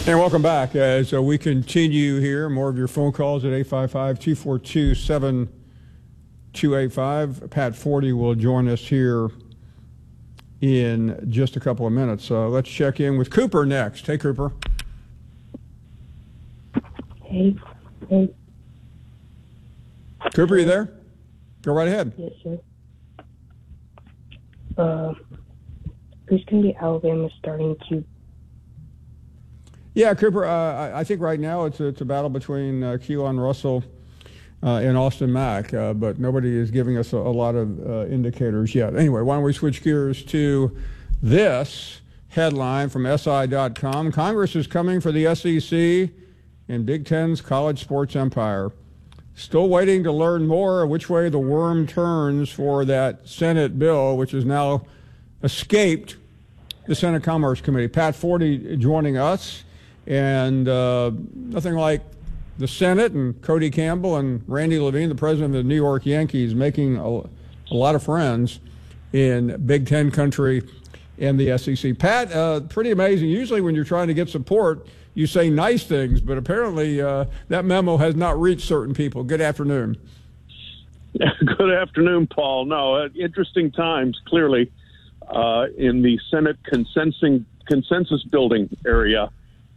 And welcome back as we continue here. More of your phone calls at 855-242-7285. Pat Forty will join us here in just a couple of minutes. Let's check in with Cooper next. Hey, Cooper. Hey. Cooper, you there? Go right ahead. Yes, sir. Who's going to be Alabama starting Q? Yeah, Cooper, I think right now it's a battle between Keelan Russell and Austin Mack, but nobody is giving us a lot of indicators yet. Anyway, why don't we switch gears to this headline from SI.com. Congress is coming for the SEC and Big Ten's college sports empire. Still waiting to learn more which way the worm turns for that Senate bill, which has now escaped the Senate Commerce Committee. Pat Forty joining us. And nothing like the Senate and Cody Campbell and Randy Levine, the president of the New York Yankees, making a lot of friends in Big Ten country and the SEC. Pat, pretty amazing. Usually when you're trying to get support, you say nice things, but apparently that memo has not reached certain people. Good afternoon. Good afternoon, Paul. No, interesting times, clearly, in the Senate consensus building area.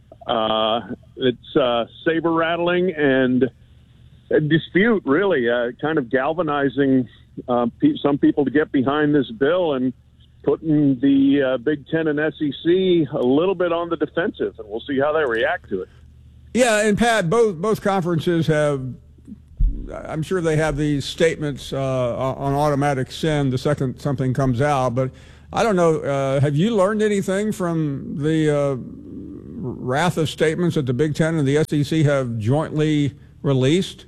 It's saber rattling and a dispute, really, kind of galvanizing some people to get behind this bill and putting the Big Ten and SEC a little bit on the defensive, and we'll see how they react to it. Yeah, and Pat, both conferences have, I'm sure they have these statements on automatic send the second something comes out, but I don't know, have you learned anything from the raft of statements that the Big Ten and the SEC have jointly released?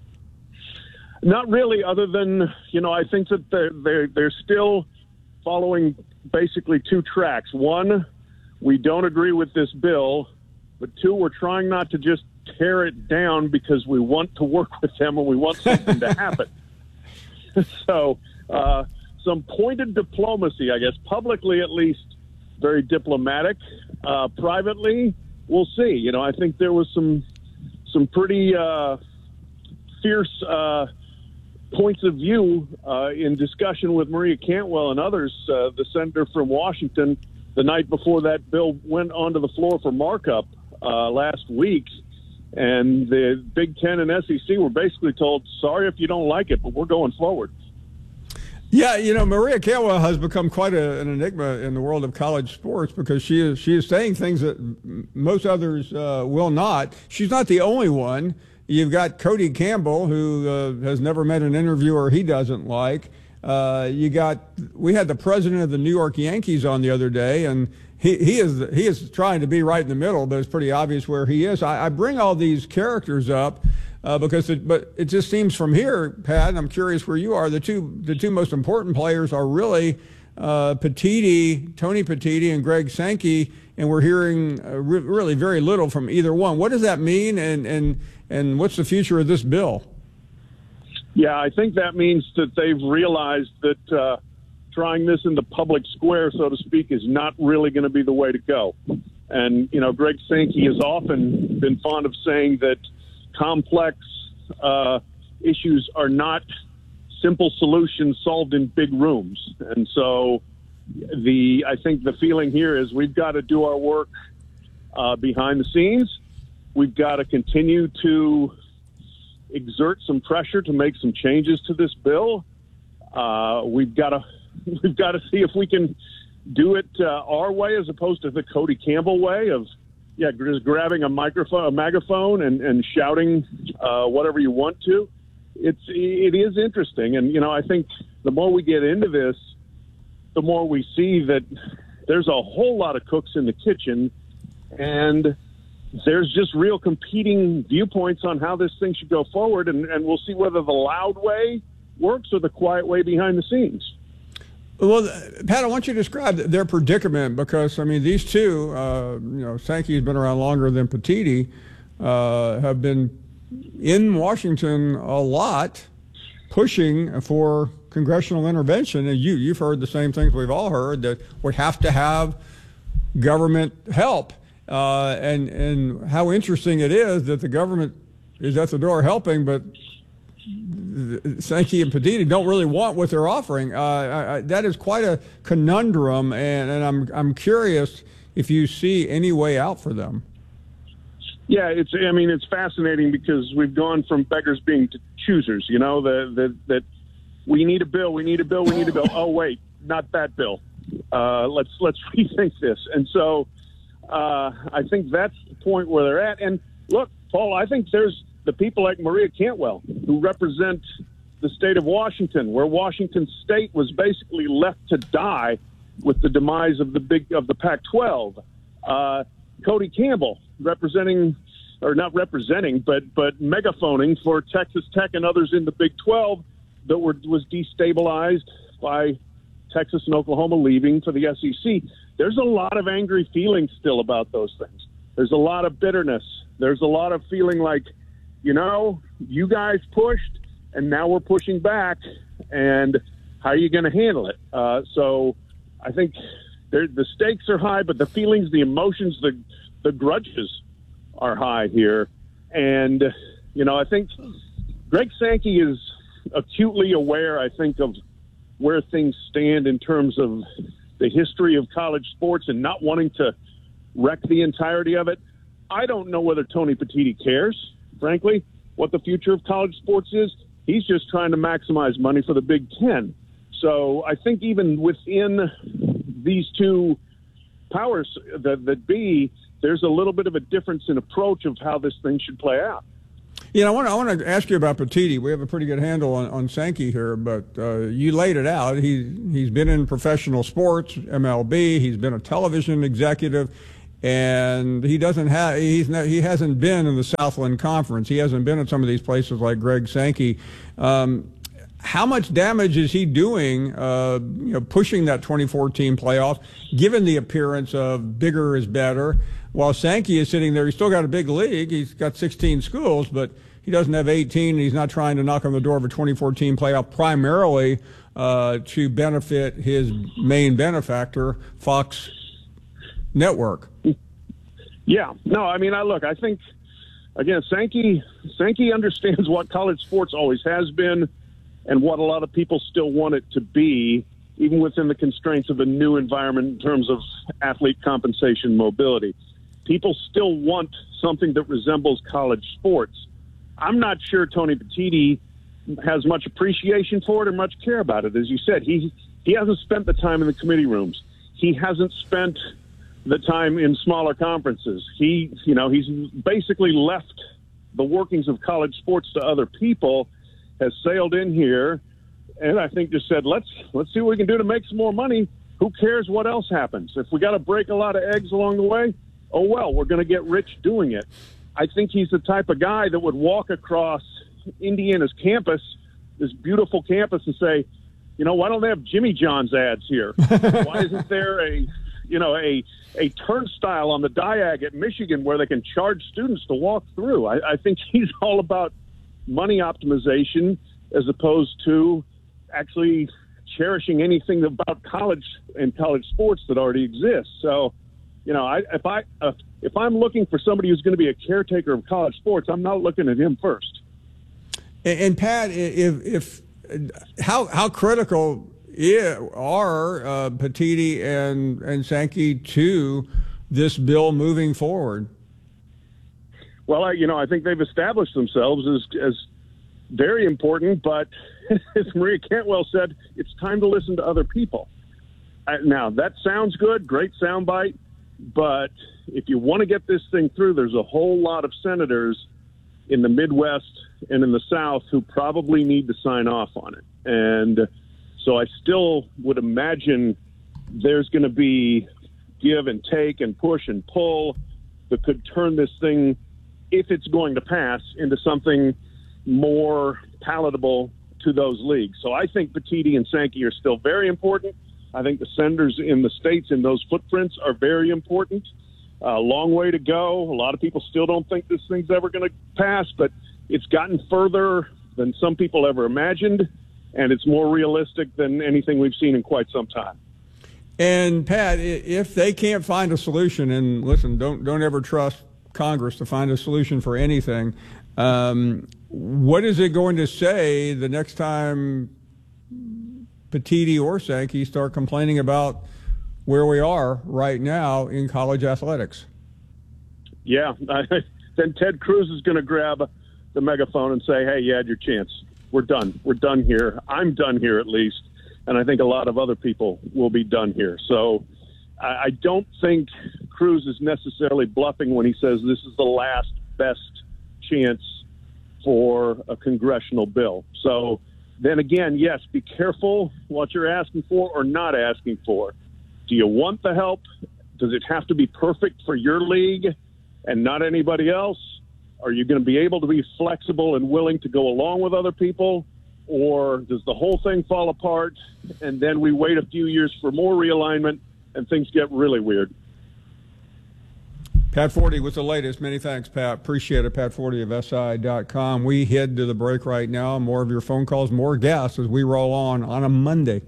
Not really, other than, I think that they're still following basically two tracks. One, we don't agree with this bill, but two, we're trying not to just tear it down because we want to work with them and we want something to happen. So some pointed diplomacy, I guess, publicly at least, very diplomatic. Privately, we'll see. I think there was some pretty fierce points of view in discussion with Maria Cantwell and others, the senator from Washington, the night before that bill went onto the floor for markup last week. And the Big Ten and SEC were basically told, sorry if you don't like it, but we're going forward. Yeah, Maria Cantwell has become quite an enigma in the world of college sports because she is saying things that most others will not. She's not the only one. You've got Cody Campbell, who has never met an interviewer he doesn't like. We had the president of the New York Yankees on the other day, and he is trying to be right in the middle, but it's pretty obvious where he is. I bring all these characters up. But it just seems from here, Pat, and I'm curious where you are, the two most important players are really Tony Petitti and Greg Sankey, and we're hearing really very little from either one. What does that mean, and what's the future of this bill? Yeah, I think that means that they've realized that trying this in the public square, so to speak, is not really going to be the way to go. And, Greg Sankey has often been fond of saying that complex issues are not simple solutions solved in big rooms. And so I think the feeling here is we've got to do our work behind the scenes. We've got to continue to exert some pressure to make some changes to this bill. We've got to see if we can do it our way as opposed to the Cody Campbell way of just grabbing a megaphone and shouting whatever you want to. It is interesting, and I think the more we get into this, the more we see that there's a whole lot of cooks in the kitchen, and there's just real competing viewpoints on how this thing should go forward, and we'll see whether the loud way works or the quiet way behind the scenes. Well, Pat, I want you to describe their predicament because, these two, Sankey has been around longer than Petitti, have been in Washington a lot pushing for congressional intervention. And you've heard the same things we've all heard, that we have to have government help. and how interesting it is that the government is at the door helping, but Sankey and Petitti don't really want what they're offering. That is quite a conundrum, and I'm curious if you see any way out for them. Yeah, it's fascinating because we've gone from beggars being to choosers. You know, that we need a bill, we need a bill, we need a bill. Oh wait, not that bill. Let's rethink this. And so I think that's the point where they're at. And look, Paul, I think there's the people like Maria Cantwell who represent the state of Washington, where Washington State was basically left to die with the demise of the Pac-12. Cody Campbell representing, or not representing, but megaphoning for Texas Tech and others in the Big 12 that was destabilized by Texas and Oklahoma leaving for the SEC. There's a lot of angry feelings still about those things. There's a lot of bitterness. There's a lot of feeling like, you know, you guys pushed and now we're pushing back, and how are you going to handle it? So I think the stakes are high, but the feelings, the emotions, the grudges are high here. And, you know, I think Greg Sankey is acutely aware, I think, of where things stand in terms of the history of college sports and not wanting to wreck the entirety of it. I don't know whether Tony Petitti cares, frankly, what the future of college sports is. He's just trying to maximize money for the Big Ten. So I think even within these two powers that be, there's a little bit of a difference in approach of how this thing should play out. You know, I want to ask you about Petitti. We have a pretty good handle on Sankey here, but you laid it out. He's been in professional sports, MLB. He's been a television executive, and he hasn't been in the Southland Conference. He hasn't been at some of these places like Greg Sankey. How much damage is he doing, pushing that 2014 playoff, given the appearance of bigger is better, while Sankey is sitting there? He's still got a big league. He's got 16 schools, but he doesn't have 18, and he's not trying to knock on the door of a 2014 playoff primarily to benefit his main benefactor, Fox Network. Yeah. No, I mean, I think, again, Sankey understands what college sports always has been and what a lot of people still want it to be, even within the constraints of a new environment in terms of athlete compensation, mobility. People still want something that resembles college sports. I'm not sure Tony Petitti has much appreciation for it or much care about it. As you said, he hasn't spent the time in the committee rooms. He hasn't spent the time in smaller conferences. He's basically left the workings of college sports to other people, has sailed in here, and I think just said, let's see what we can do to make some more money. Who cares what else happens? If we got to break a lot of eggs along the way, oh well, we're going to get rich doing it. I think he's the type of guy that would walk across Indiana's campus, this beautiful campus, and say, you know, why don't they have Jimmy John's ads here? Why isn't there a turnstile on the Diag at Michigan where they can charge students to walk through? I think he's all about money optimization as opposed to actually cherishing anything about college and college sports that already exists. So, you know, if I'm looking for somebody who's going to be a caretaker of college sports, I'm not looking at him first. And Pat, how critical are Petitti and Sankey to this bill moving forward? Well, I think they've established themselves as very important, but as Maria Cantwell said, it's time to listen to other people. Now, that sounds good, great soundbite, but if you want to get this thing through, there's a whole lot of senators in the Midwest and in the South who probably need to sign off on it. And so I still would imagine there's going to be give and take and push and pull that could turn this thing, if it's going to pass, into something more palatable to those leagues. So I think Petitti and Sankey are still very important. I think the senators in the states in those footprints are very important. A long way to go. A lot of people still don't think this thing's ever going to pass, but it's gotten further than some people ever imagined, and it's more realistic than anything we've seen in quite some time. And Pat, if they can't find a solution, and listen, don't ever trust Congress to find a solution for anything. What is it going to say the next time Petitti or Sankey start complaining about where we are right now in college athletics? Yeah, then Ted Cruz is going to grab the megaphone and say, hey, you had your chance. We're done. We're done here. I'm done here at least. And I think a lot of other people will be done here. So I don't think Cruz is necessarily bluffing when he says this is the last best chance for a congressional bill. So then again, yes, be careful what you're asking for or not asking for. Do you want the help? Does it have to be perfect for your league and not anybody else? Are you going to be able to be flexible and willing to go along with other people? Or does the whole thing fall apart and then we wait a few years for more realignment and things get really weird? Pat Forty with the latest. Many thanks, Pat. Appreciate it. Pat Forty of SI.com. We head to the break right now. More of your phone calls, more guests as we roll on a Monday.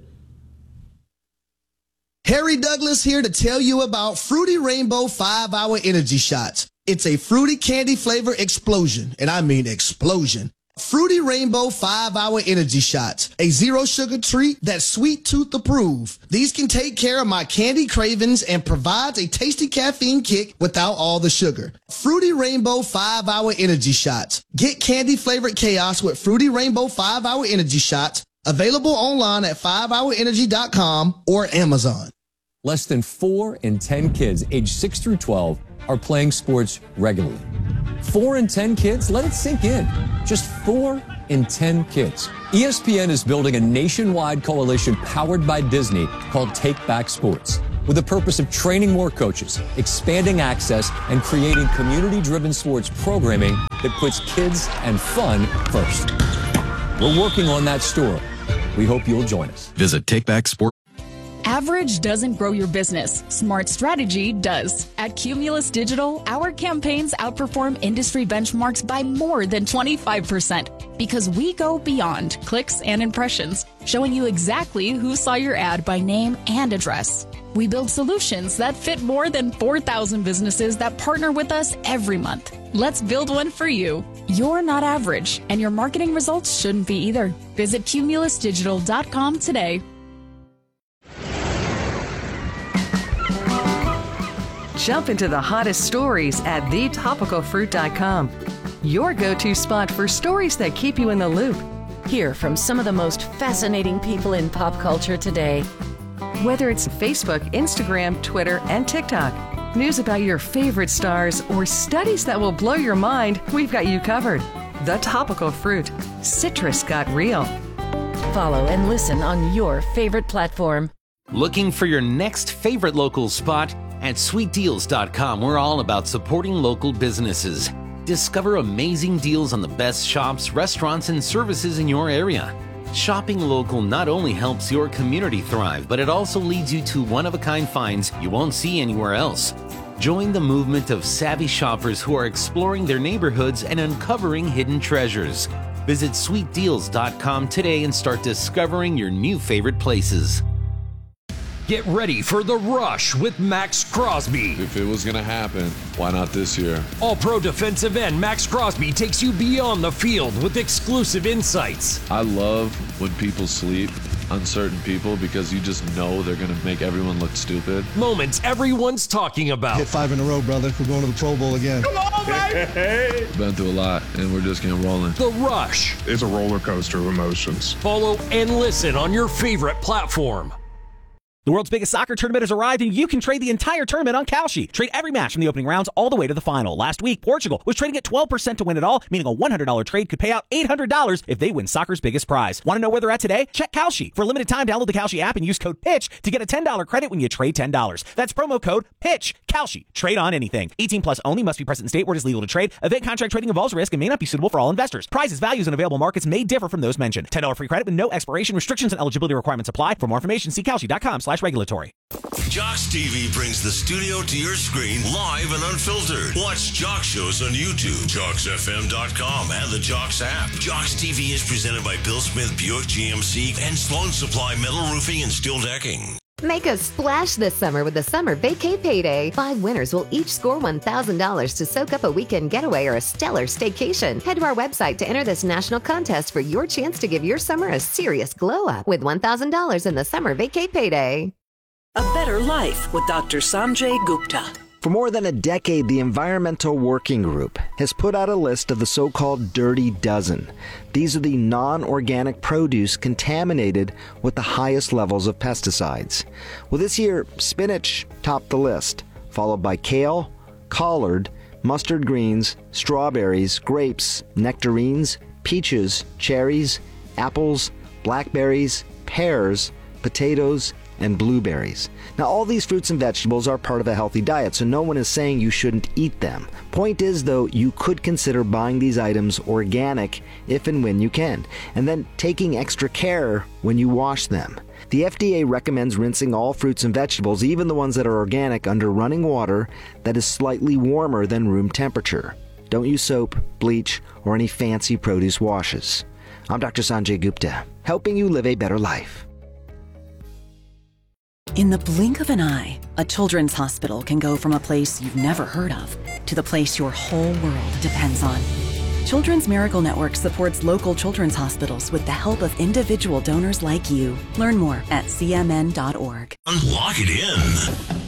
Harry Douglas here to tell you about Fruity Rainbow 5-Hour Energy Shots. It's a fruity candy flavor explosion, and I mean explosion. Fruity Rainbow 5-Hour Energy Shots, a zero sugar treat that's sweet tooth approved. These can take care of my candy cravings and provides a tasty caffeine kick without all the sugar. Fruity Rainbow 5-Hour Energy Shots. Get candy flavored chaos with Fruity Rainbow 5-Hour Energy Shots. Available online at 5hourenergy.com or Amazon. Less than 4 in 10 kids aged 6 through 12 are playing sports regularly. 4 in 10 kids? Let it sink in. Just 4 in 10 kids. ESPN is building a nationwide coalition powered by Disney called Take Back Sports, with the purpose of training more coaches, expanding access, and creating community-driven sports programming that puts kids and fun first. We're working on that story. We hope you'll join us. Visit TakeBackSports. Average doesn't grow your business. Smart strategy does. At Cumulus Digital, our campaigns outperform industry benchmarks by more than 25% because we go beyond clicks and impressions, showing you exactly who saw your ad by name and address. We build solutions that fit more than 4,000 businesses that partner with us every month. Let's build one for you. You're not average, and your marketing results shouldn't be either. Visit cumulusdigital.com today. Jump into the hottest stories at thetopicalfruit.com. Your go-to spot for stories that keep you in the loop. Hear from some of the most fascinating people in pop culture today. Whether it's Facebook, Instagram, Twitter, and TikTok, news about your favorite stars, or studies that will blow your mind, we've got you covered. The Topical Fruit. Citrus got real. Follow and listen on your favorite platform. Looking for your next favorite local spot? At sweetdeals.com, we're all about supporting local businesses. Discover amazing deals on the best shops, restaurants, and services in your area. Shopping local not only helps your community thrive, but it also leads you to one-of-a-kind finds you won't see anywhere else. Join the movement of savvy shoppers who are exploring their neighborhoods and uncovering hidden treasures. Visit sweetdeals.com today and start discovering your new favorite places. Get ready for The Rush with Max Crosby. If it was going to happen, why not this year? All-pro defensive end Max Crosby takes you beyond the field with exclusive insights. I love when people sleep on certain people because you just know they're going to make everyone look stupid. Moments everyone's talking about. Hit 5 in a row, brother. We're going to the Pro Bowl again. Come on, baby! Been through a lot, and we're just getting rolling. The Rush. It's a roller coaster of emotions. Follow and listen on your favorite platform. The world's biggest soccer tournament has arrived, and you can trade the entire tournament on Kalshi. Trade every match from the opening rounds all the way to the final. Last week, Portugal was trading at 12% to win it all, meaning a $100 trade could pay out $800 if they win soccer's biggest prize. Want to know where they're at today? Check Kalshi. For a limited time, download the Kalshi app and use code PITCH to get a $10 credit when you trade $10. That's promo code PITCH. Kalshi. Trade on anything. 18 plus only. Must be present in state where it is legal to trade. Event contract trading involves risk and may not be suitable for all investors. Prices, values, and available markets may differ from those mentioned. $10 free credit with no expiration. Restrictions and eligibility requirements apply. For more information, see Kalshi.com/regulatory. Jocks TV brings the studio to your screen live and unfiltered. Watch Jocks shows on YouTube, JocksFM.com, and the Jocks app. Jocks TV is presented by Bill Smith Buick GMC and Sloan Supply Metal Roofing and Steel Decking. Make a splash this summer with the Summer Vacay Payday. 5 winners will each score $1,000 to soak up a weekend getaway or a stellar staycation. Head to our website to enter this national contest for your chance to give your summer a serious glow up with $1,000 in the Summer Vacay Payday. A Better Life with Dr. Sanjay Gupta. For more than a decade, the Environmental Working Group has put out a list of the so-called Dirty Dozen. These are the non-organic produce contaminated with the highest levels of pesticides. Well, this year, spinach topped the list, followed by kale, collard, mustard greens, strawberries, grapes, nectarines, peaches, cherries, apples, blackberries, pears, potatoes, and blueberries. Now, all these fruits and vegetables are part of a healthy diet, so no one is saying you shouldn't eat them. Point is, though, you could consider buying these items organic if and when you can, and then taking extra care when you wash them. The FDA recommends rinsing all fruits and vegetables, even the ones that are organic, under running water that is slightly warmer than room temperature. Don't use soap, bleach, or any fancy produce washes. I'm Dr. Sanjay Gupta, helping you live a better life. In the blink of an eye, a children's hospital can go from a place you've never heard of to the place your whole world depends on. Children's Miracle Network supports local children's hospitals with the help of individual donors like you. Learn more at cmn.org. Lock it in.